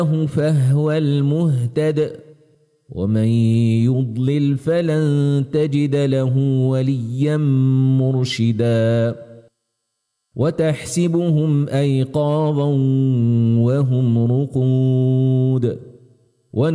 فهو المهتد ومن يضلل فلن تجد له وليا مرشدا وتحسبهم أيقاظا وهم رقود